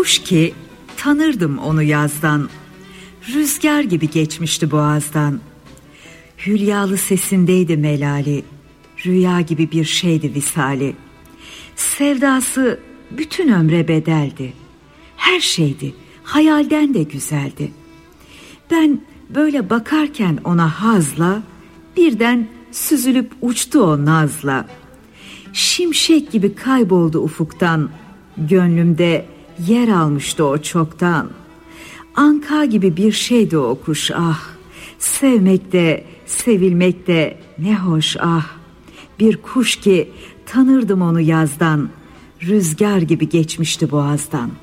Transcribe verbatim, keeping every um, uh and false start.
kuş ki tanırdım onu yazdan, rüzgar gibi geçmişti boğazdan. Hülyalı sesindeydi melali, rüya gibi bir şeydi visali. Sevdası bütün ömre bedeldi, her şeydi, hayalden de güzeldi. Ben böyle bakarken ona hazla, birden süzülüp uçtu o nazla. Şimşek gibi kayboldu ufuktan, gönlümde yer almıştı o çoktan. Anka gibi bir şeydi o kuş ah, sevmek de sevilmek de ne hoş ah. Bir kuş ki tanırdım onu yazdan, rüzgar gibi geçmişti boğazdan.